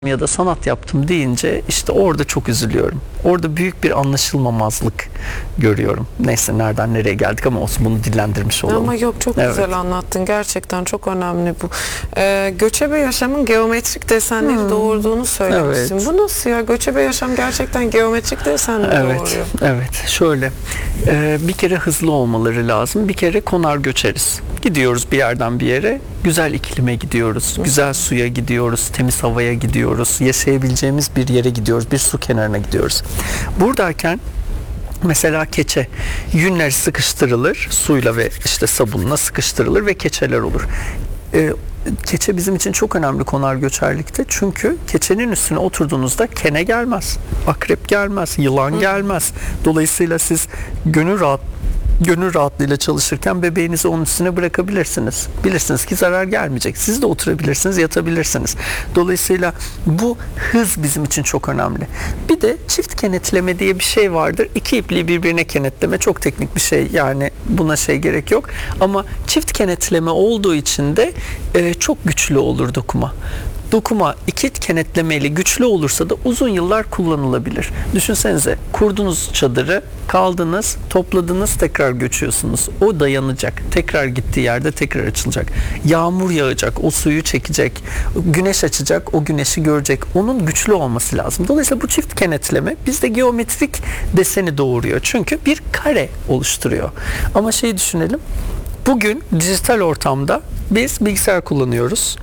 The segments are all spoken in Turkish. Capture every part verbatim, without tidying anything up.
ya da sanat yaptım deyince işte orada çok üzülüyorum. Orada büyük bir anlaşılmamazlık görüyorum. Neyse nereden nereye geldik ama olsun, bunu dillendirmiş olalım. Ama yok, çok Evet. güzel anlattın. Gerçekten çok önemli bu. Ee, göçebe yaşamın geometrik desenleri hmm. doğurduğunu söylemişsin. Evet. Bu nasıl ya? Göçebe yaşam gerçekten geometrik desenleri evet, doğuruyor. Evet. Şöyle. E, bir kere hızlı olmaları lazım. Bir kere konar göçeriz. Gidiyoruz bir yerden bir yere. Güzel iklime gidiyoruz. Güzel suya gidiyoruz. Temiz havaya gidiyoruz. Yaşayabileceğimiz bir yere gidiyoruz. Bir su kenarına gidiyoruz. Buradayken mesela keçe yünler sıkıştırılır. Suyla ve işte sabunla sıkıştırılır ve keçeler olur. Ee, keçe bizim için çok önemli konar göçerlikte. Çünkü keçenin üstüne oturduğunuzda kene gelmez. Akrep gelmez. Yılan gelmez. Dolayısıyla siz gönül rahat Gönül rahatlığıyla çalışırken bebeğinizi onun üstüne bırakabilirsiniz. Bilirsiniz ki zarar gelmeyecek. Siz de oturabilirsiniz, yatabilirsiniz. Dolayısıyla bu hız bizim için çok önemli. Bir de çift kenetleme diye bir şey vardır. İki ipliği birbirine kenetleme çok teknik bir şey. Yani buna şey gerek yok. Ama çift kenetleme olduğu için de e, çok güçlü olur dokuma. Dokuma iki kenetlemeli güçlü olursa da uzun yıllar kullanılabilir. Düşünsenize, kurdunuz çadırı, kaldınız, topladınız, tekrar göçüyorsunuz. O dayanacak. Tekrar gittiği yerde tekrar açılacak. Yağmur yağacak, o suyu çekecek. Güneş açacak, o güneşi görecek. Onun güçlü olması lazım. Dolayısıyla bu çift kenetleme bizde geometrik deseni doğuruyor. Çünkü bir kare oluşturuyor. Ama şeyi düşünelim. Bugün dijital ortamda biz bilgisayar kullanıyoruz.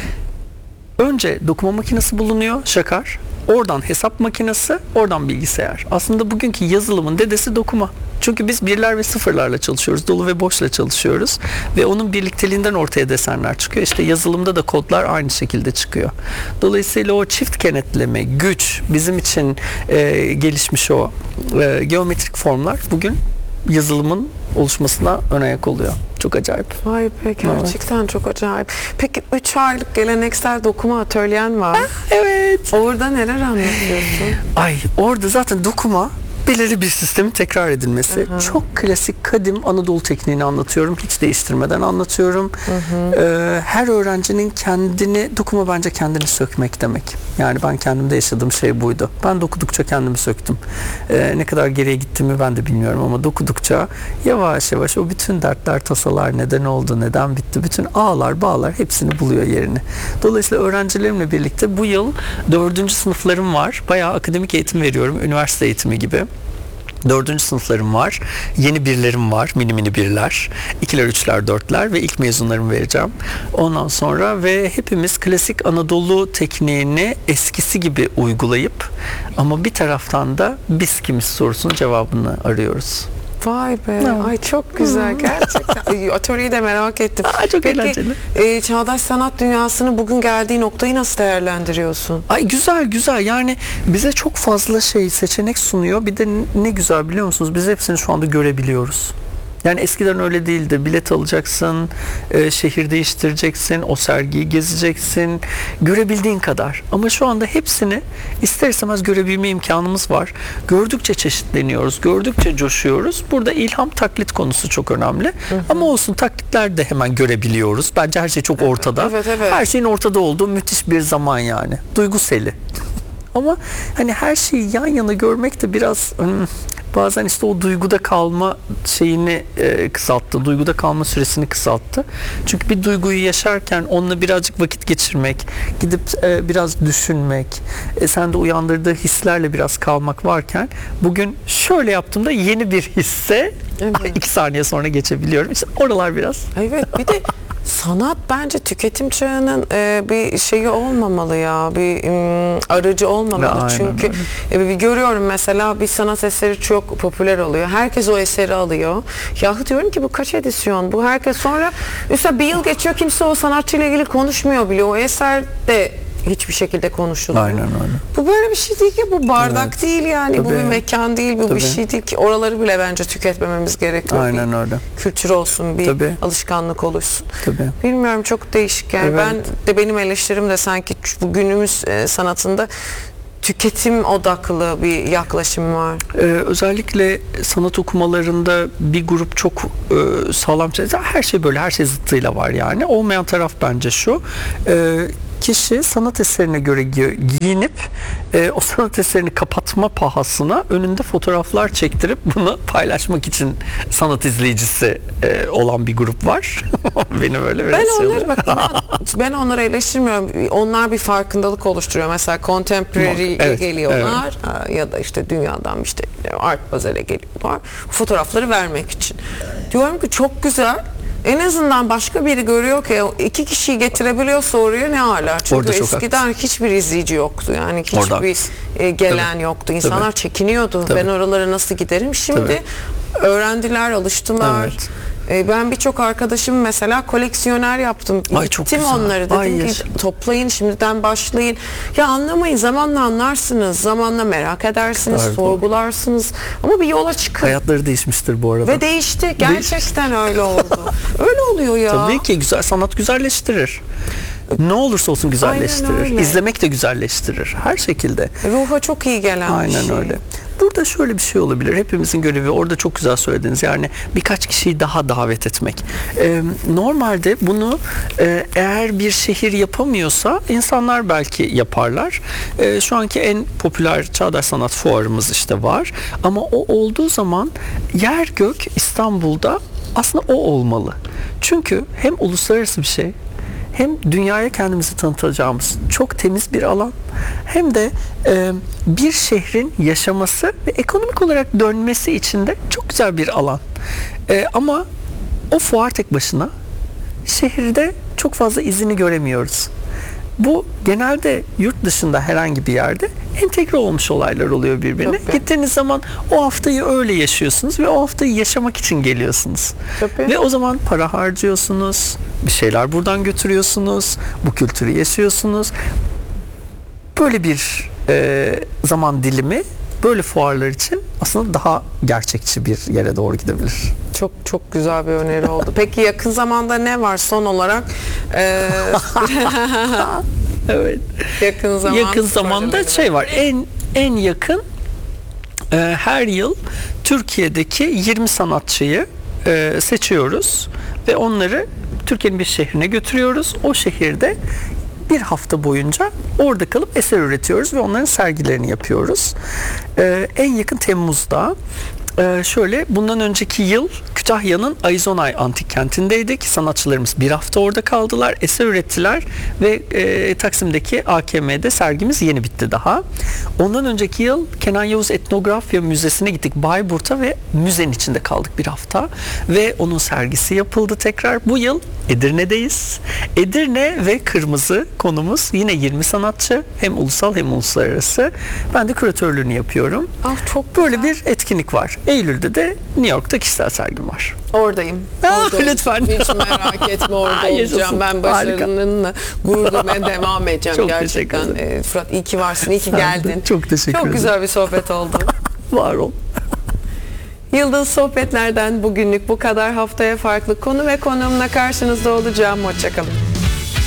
Önce dokuma makinesi bulunuyor, şakar. Oradan hesap makinesi, oradan bilgisayar. Aslında bugünkü yazılımın dedesi dokuma. Çünkü biz birler ve sıfırlarla çalışıyoruz. Dolu ve boşla çalışıyoruz. Ve onun birlikteliğinden ortaya desenler çıkıyor. İşte yazılımda da kodlar aynı şekilde çıkıyor. Dolayısıyla o çift kenetleme, güç, bizim için e, gelişmiş o e, geometrik formlar bugün yazılımın oluşmasına ön ayak oluyor. Çok acayip. Vay be, gerçekten evet. Çok acayip. Peki üç aylık geleneksel dokuma atölyen var. Evet. Orada neler anlatıyorsun? Ay, orada zaten dokuma belirli bir sistemin tekrar edilmesi. Hı hı. Çok klasik kadim Anadolu tekniğini anlatıyorum. Hiç değiştirmeden anlatıyorum. Hı hı. Ee, her öğrencinin kendini, dokuma bence kendini sökmek demek. Yani ben kendimde yaşadığım şey buydu. Ben dokudukça kendimi söktüm. Ee, ne kadar geriye gittiğimi ben de bilmiyorum ama dokudukça yavaş yavaş o bütün dertler, tasalar, neden oldu, neden bitti, bütün ağlar, bağlar hepsini buluyor yerini. Dolayısıyla öğrencilerimle birlikte bu yıl dördüncü sınıflarım var. Bayağı akademik eğitim veriyorum. Üniversite eğitimi gibi. Dördüncü sınıflarım var. Yeni birlerim var. Mini mini birler. İkiler, üçler, dörtler ve ilk mezunlarımı vereceğim. Ondan sonra ve hepimiz klasik Anadolu tekniğini eskisi gibi uygulayıp ama bir taraftan da biz kimiz sorusunun cevabını arıyoruz. Vay be. No. Ay çok güzel gerçekten. Atölyeyi de merak ettim. Aa, çok Peki, eğlenceli. E, çağdaş sanat dünyasının bugün geldiği noktayı nasıl değerlendiriyorsun? Ay güzel güzel. Yani bize çok fazla şey, seçenek sunuyor. Bir de ne güzel biliyor musunuz? Biz hepsini şu anda görebiliyoruz. Yani eskiden öyle değildi. Bilet alacaksın, e, şehir değiştireceksin, o sergiyi gezeceksin, görebildiğin kadar. Ama şu anda hepsini ister istemez görebilme imkanımız var. Gördükçe çeşitleniyoruz, gördükçe coşuyoruz. Burada ilham, taklit konusu çok önemli. Hı hı. Ama olsun, taklitler de hemen görebiliyoruz. Bence her şey çok ortada. Evet, evet. Her şeyin ortada olduğu müthiş bir zaman yani. Duygu seli. Ama hani her şeyi yan yana görmek de biraz hmm, bazen işte o duyguda kalma şeyini e, kısalttı. Duyguda kalma süresini kısalttı. Çünkü bir duyguyu yaşarken onunla birazcık vakit geçirmek, gidip e, biraz düşünmek, e, sende uyandırdığı hislerle biraz kalmak varken bugün şöyle yaptığımda yeni bir hisse evet. iki saniye sonra geçebiliyorum. İşte oralar biraz. Evet, bir de sanat bence tüketim çağının e, bir şeyi olmamalı ya, bir m, aracı olmamalı. Aynen, çünkü e, bir görüyorum mesela bir sanat eseri çok popüler oluyor. Herkes o eseri alıyor. Yahu diyorum ki bu kaç edisyon? Bu herkes sonra üstelik bir yıl geçiyor, kimse o sanatçıyla ilgili konuşmuyor bile. O eser de hiçbir şekilde konuşulmuyor. Aynen öyle. Bu böyle bir şey değil ki, bu bardak evet. değil yani. Tabii. Bu bir mekan değil, bu Tabii. bir şey değil ki. Oraları bile bence tüketmememiz gerekiyor. Aynen bir öyle. Kültür olsun, bir Tabii. alışkanlık oluşsun. Tabii. Bilmiyorum, çok değişik yani. Evet. Ben de benim eleştirim de sanki bu günümüz e, sanatında tüketim odaklı bir yaklaşım var. Ee, özellikle sanat okumalarında bir grup çok e, sağlam şey. Her şey böyle, her şey zıttıyla var yani. Olmayan taraf bence şu. E, kişi sanat eserine göre gi- giyinip e, o sanat eserini kapatma pahasına önünde fotoğraflar çektirip bunu paylaşmak için sanat izleyicisi e, olan bir grup var. Benim öyle bir Ben şey onları oluyor. bak inan, ben onları eleştirmiyorum. Onlar bir farkındalık oluşturuyor. Mesela contemporary'e Evet, geliyorlar evet. ya da işte dünyadan işte art bazel'e geliyorlar. Fotoğrafları vermek için. Diyorum ki çok güzel. En azından başka biri görüyor ki iki kişiyi getirebiliyorsa oraya ne hala. Çünkü Orada çok eskiden haklısın. hiçbir izleyici yoktu. Yani Orada hiçbir e, gelen Tabii. yoktu. İnsanlar Tabii. çekiniyordu. Tabii. Ben oralara nasıl giderim? Şimdi Tabii. öğrendiler, alıştılar. Evet. E, Ben birçok arkadaşım mesela koleksiyoner yaptım. Ay, çok Gittim güzel. onları dedim Ay, ki yaşa. toplayın şimdiden başlayın. Ya anlamayın, zamanla anlarsınız, zamanla merak edersiniz, Doğru. sorgularsınız ama bir yola çıkın. Hayatları değişmiştir bu arada. Ve değişti. Gerçekten öyle oldu. Öyle oluyor ya. Tabii ki güzel sanat güzelleştirir. Ne olursa olsun güzelleştirir. Aynen öyle. İzlemek de güzelleştirir. Her şekilde. Ruha çok iyi gelen bir Aynen şey. öyle. Burada şöyle bir şey olabilir. Hepimizin görevi orada çok güzel söylediniz. Yani birkaç kişiyi daha davet etmek. Ee, normalde bunu e, eğer bir şehir yapamıyorsa insanlar belki yaparlar. Ee, şu anki en popüler Çağdaş Sanat Fuarımız işte var. Ama o olduğu zaman yer gök İstanbul'da aslında o olmalı. Çünkü hem uluslararası bir şey, hem dünyaya kendimizi tanıtacağımız çok temiz bir alan, hem de e, bir şehrin yaşaması ve ekonomik olarak dönmesi için de çok güzel bir alan. E, ama o fuar tek başına şehirde çok fazla izini göremiyoruz. Bu genelde yurt dışında herhangi bir yerde entegre olmuş olaylar oluyor birbirine. Tabii. Gittiğiniz zaman o haftayı öyle yaşıyorsunuz ve o haftayı yaşamak için geliyorsunuz. Tabii. Ve o zaman para harcıyorsunuz, bir şeyler buradan götürüyorsunuz, bu kültürü yaşıyorsunuz. Böyle bir e, zaman dilimi böyle fuarlar için aslında daha gerçekçi bir yere doğru gidebilir. Çok çok güzel bir öneri oldu. Peki yakın zamanda ne var son olarak? Ee, Evet. yakın zaman Yakın zamanda şey var. En en yakın e, her yıl Türkiye'deki yirmi sanatçıyı e, seçiyoruz ve onları Türkiye'nin bir şehrine götürüyoruz. O şehirde bir hafta boyunca orada kalıp eser üretiyoruz ve onların sergilerini yapıyoruz. E, en yakın Temmuz'da. Ee, şöyle bundan önceki yıl Kütahya'nın Aizonay Antik Kenti'ndeydik. Sanatçılarımız bir hafta orada kaldılar, eser ürettiler ve e, Taksim'deki A K M'de sergimiz yeni bitti daha. Ondan önceki yıl Kenan Yavuz Etnografya Müzesi'ne gittik Bayburt'a ve müzenin içinde kaldık bir hafta ve onun sergisi yapıldı tekrar. Bu yıl Edirne'deyiz. Edirne ve Kırmızı konumuz, yine yirmi sanatçı, hem ulusal hem uluslararası. Ben de küratörlüğünü yapıyorum. Ah, çok Böyle güzel. bir etkinlik var. Eylül'de de New York'ta kişisel sergim var. Oradayım. Aa, Orada lütfen. Hiç merak etme, orada Yaşasın. olacağım. Ben başarınınla gurur duymaya devam edeceğim Çok gerçekten. teşekkür ederim. Ee, Fırat iyi ki varsın, iyi ki Sen de. geldin. Çok teşekkür Çok ederim. güzel bir sohbet oldu. Var ol. Yıldız Sohbetler'den bugünlük bu kadar. Haftaya farklı konu ve konuğumla karşınızda olacağım. Hoşçakalın.